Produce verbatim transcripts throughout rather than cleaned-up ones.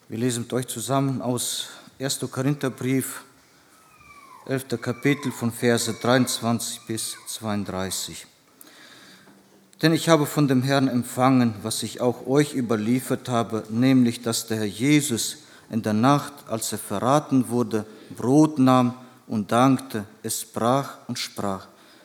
Wir lesen mit euch zusammen aus ersten Korintherbrief, elften Kapitel von Verse dreiundzwanzig bis zweiunddreißig. Denn ich habe von dem Herrn empfangen, was ich auch euch überliefert habe, nämlich, dass der Herr Jesus in der Nacht, als er verraten wurde, Brot nahm und dankte, es brach und sprach: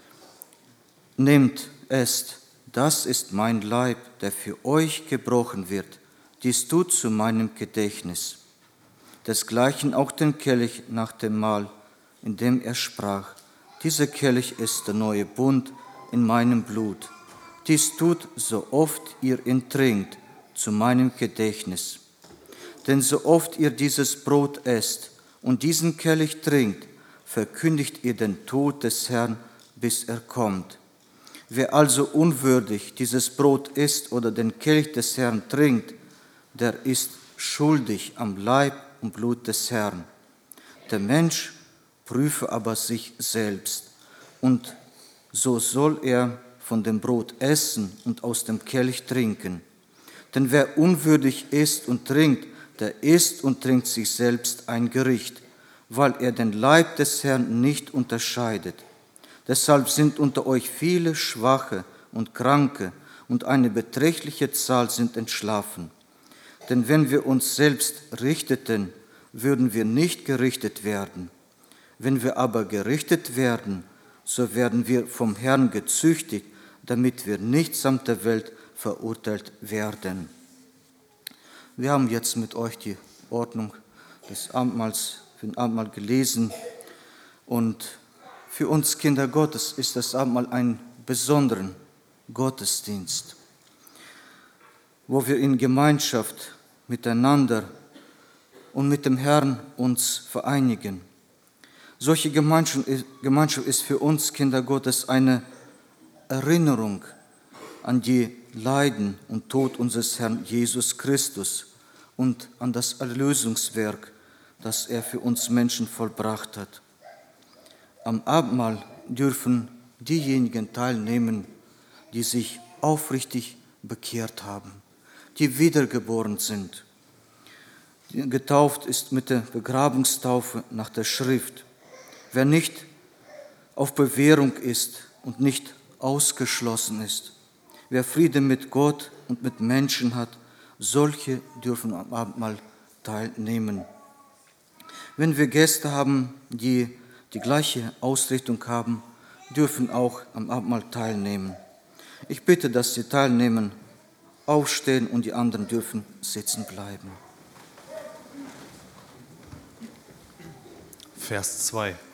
Nehmt, esst, das ist mein Leib, der für euch gebrochen wird. Dies tut zu meinem Gedächtnis. Desgleichen auch den Kelch nach dem Mahl, in dem er sprach: Dieser Kelch ist der neue Bund in meinem Blut. Dies tut, so oft ihr ihn trinkt, zu meinem Gedächtnis. Denn so oft ihr dieses Brot esst und diesen Kelch trinkt, verkündigt ihr den Tod des Herrn, bis er kommt. Wer also unwürdig dieses Brot isst oder den Kelch des Herrn trinkt, der ist schuldig am Leib und Blut des Herrn. Der Mensch prüfe aber sich selbst, und so soll er von dem Brot essen und aus dem Kelch trinken. Denn wer unwürdig isst und trinkt, der isst und trinkt sich selbst ein Gericht, weil er den Leib des Herrn nicht unterscheidet. Deshalb sind unter euch viele Schwache und Kranke, und eine beträchtliche Zahl sind entschlafen. Denn wenn wir uns selbst richteten, würden wir nicht gerichtet werden. Wenn wir aber gerichtet werden, so werden wir vom Herrn gezüchtigt, damit wir nicht samt der Welt verurteilt werden. Wir haben jetzt mit euch die Ordnung des Abendmahls, für den Abendmahl gelesen. Und für uns Kinder Gottes ist das Abendmahl ein besonderer Gottesdienst, wo wir in Gemeinschaft miteinander und mit dem Herrn uns vereinigen. Solche Gemeinschaft ist für uns Kinder Gottes eine Erinnerung an die Leiden und Tod unseres Herrn Jesus Christus und an das Erlösungswerk, das er für uns Menschen vollbracht hat. Am Abendmahl dürfen diejenigen teilnehmen, die sich aufrichtig bekehrt haben, die wiedergeboren sind. Getauft ist mit der Begrabungstaufe nach der Schrift. Wer nicht auf Bewährung ist und nicht ausgeschlossen ist, wer Frieden mit Gott und mit Menschen hat, solche dürfen am Abendmahl teilnehmen. Wenn wir Gäste haben, die die gleiche Ausrichtung haben, dürfen auch am Abendmahl teilnehmen. Ich bitte, dass sie teilnehmen, aufstehen, und die anderen dürfen sitzen bleiben. Vers zwei.